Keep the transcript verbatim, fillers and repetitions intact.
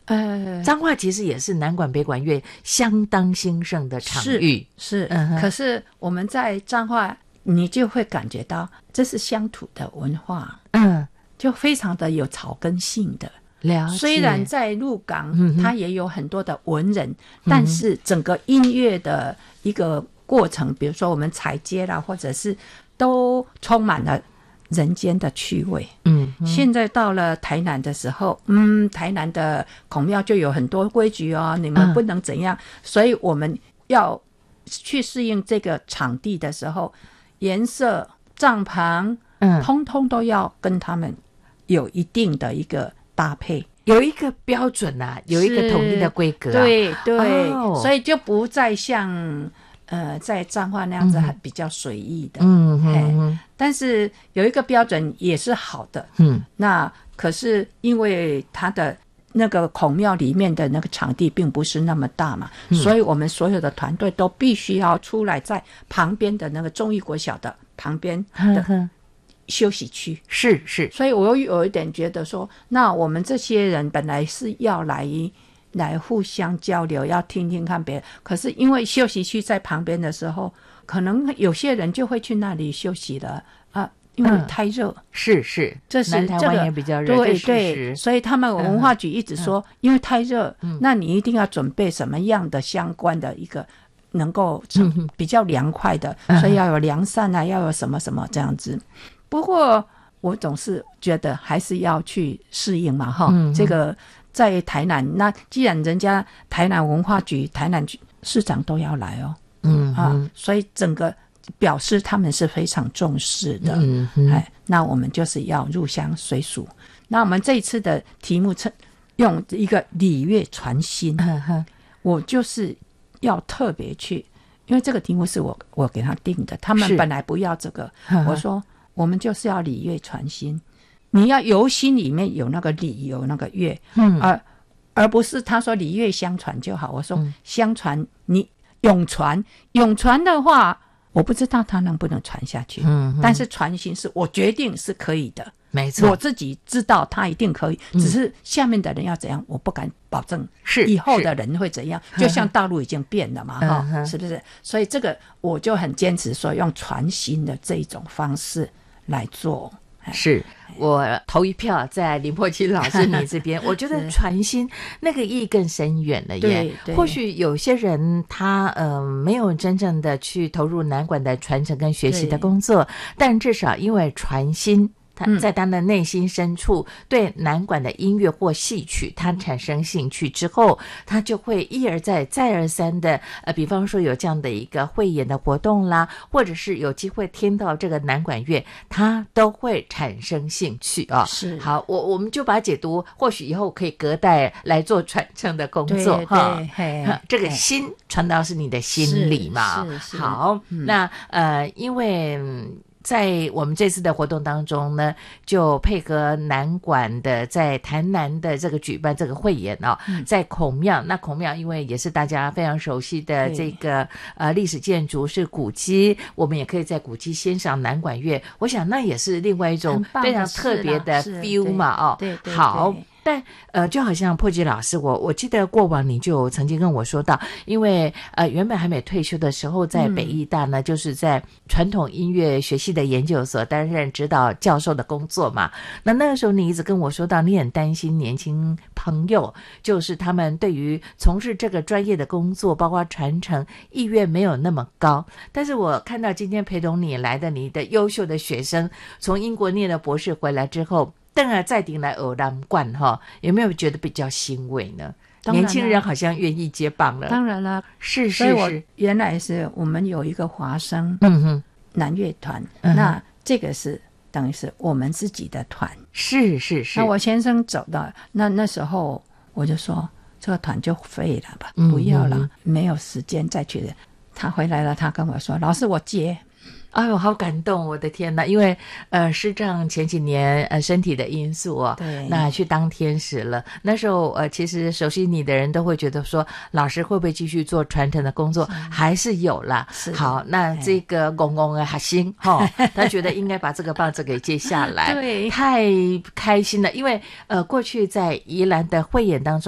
呃， 彰化其实也是南管北管乐相当兴盛的场域， 是，是嗯、 可是我们在彰化，你就会感觉到这是乡土的文化， 嗯， 就非常的有草根性的。 了解。 虽然在鹿港、 嗯、 它也有很多的文人、嗯，但是整个音乐的一个过程，比如说我们踩街啦，或者是都充满了人间的趣味。 嗯， 现在到了台南的时候，嗯，台南的孔庙就有很多规矩哦，你们不能怎样，嗯、所以我们要去适应这个场地的时候，颜色、帐篷，嗯，通通都要跟他们有一定的一个搭配， 有一个标准啊，有一个统一的规格、啊。 对对、 哦， 所以就不再像呃在彰化那样子还比较随意的。 嗯嗯， 但是有一个标准也是好的。 嗯， 那可是因为它的那个孔庙里面的那个场地并不是那么大嘛、嗯，所以我们所有的团队都必须要出来在旁边的那个忠义国小的旁边的。呵呵休息区， 是是， 所以我有一点觉得说，那我们这些人本来是要来来互相交流，要听听看别人，可是因为休息区在旁边的时候，可能有些人就会去那里休息了啊，因为太热、嗯。 是是， 这是南台湾也比较热， 对对，所以他们文化局一直说，嗯、因为太热、嗯，那你一定要准备什么样的相关的一个。能够比较凉快的、嗯，所以要有凉扇啊，要有什么什么这样子。不过我总是觉得还是要去适应嘛，哈、嗯。这个在台南，那既然人家台南文化局、台南市长都要来哦，嗯啊，所以整个表示他们是非常重视的。嗯哎，那我们就是要入乡随俗。那我们这一次的题目用一个礼乐传心，嗯、我就是要特别去，因为这个题目是我我给他定的，他们本来不要这个，我说。我们就是要礼乐传心，你要由心里面有那个礼，有那个乐，嗯，而而不是他说礼乐相传就好。我说、嗯、相传，你永传，永传的话，我不知道他能不能传下去，嗯，但是传心是我决定是可以的， 没错， 我自己知道他一定可以，只是下面的人要怎样，我不敢保证， 是以后的人会怎样，就像大陆已经变了嘛，哈、嗯，是不是？所以这个我就很坚持说用传心的这种方式。来做， 是我投一票在林珀琪老师你这边我觉得传心那个意更深远了耶。或许有些人他呃没有真正的去投入南管的传承跟学习的工作，但至少因为传心他在他的内心深处、嗯、对南管的音乐或戏曲他产生兴趣之后，他就会一而再再而三的呃，比方说有这样的一个汇演的活动啦，或者是有机会听到这个南管乐，他都会产生兴趣啊、哦。 是， 好，我我们就把解读或许以后可以隔代来做传承的工作哈。这个心传到是你的心里嘛。 是是是好、嗯、那呃因为在我们这次的活动当中呢，就配合南管的在台南的这个举办这个汇演哦，嗯、在孔庙，那孔庙因为也是大家非常熟悉的这个呃历史建筑是古迹，我们也可以在古迹欣赏南管乐，我想那也是另外一种非常特别的 feel 嘛哦， 对对对， 好。但呃，就好像珀琪老师，我我记得过往你就曾经跟我说到，因为呃原本还没退休的时候，在北艺大呢、嗯，就是在传统音乐学系的研究所担任指导教授的工作嘛。那那个时候你一直跟我说到，你很担心年轻朋友，就是他们对于从事这个专业的工作，包括传承意愿没有那么高。但是我看到今天陪同你来的你的优秀的学生，从英国念了博士回来之后，邓而再顶来偶南冠哈，有没有觉得比较欣慰呢？年轻人好像愿意接棒了。 当然了， 是是是。 所以我原来是我们有一个华声嗯哼男乐团、嗯，那这个是等于是我们自己的团。 是是是。 那我先生走到那那时候，我就说这个团就废了吧， 嗯、 不要了，没有时间再去了。他回来了，他跟我说：“老师，我接。” 哎呦，好感动！我的天哪，因为呃，师丈前几年呃身体的因素哦， 对， 那去当天使了。那时候呃，其实熟悉你的人都会觉得说，老师会不会继续做传承的工作？还是有啦。好，那这个公公的核心哈，他觉得应该把这个棒子给接下来， 对， 太开心了。因为呃，过去在宜兰的汇演当中。